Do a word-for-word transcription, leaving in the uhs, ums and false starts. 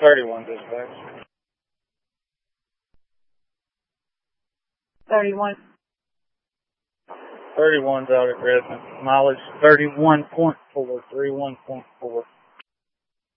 thirty-one dispatch. thirty-one. thirty-one's out at residence. Mileage thirty-one point four, thirty-one point four.